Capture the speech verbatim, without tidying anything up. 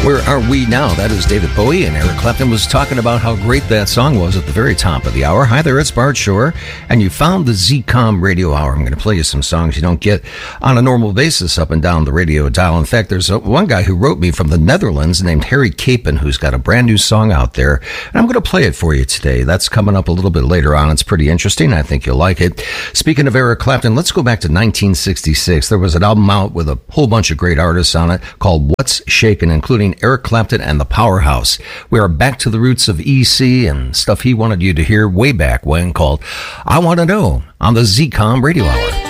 Where Are We Now? That is David Bowie, and Eric Clapton was talking about how great that song was at the very top of the hour. Hi there, it's Bart Shore, and you found the Z COM Radio Hour. I'm going to play you some songs you don't get on a normal basis up and down the radio dial. In fact, there's a, one guy who wrote me from the Netherlands named Harry Capen, who's got a brand new song out there, and I'm going to play it for you today. That's coming up a little bit later on. It's pretty interesting. I think you'll like it. Speaking of Eric Clapton, let's go back to nineteen sixty-six. There was an album out with a whole bunch of great artists on it called What's Shakin', including Eric Clapton and the Powerhouse. We are back to the roots of E C and stuff he wanted you to hear way back when, called I Want to Know on the Z COM Radio Hour.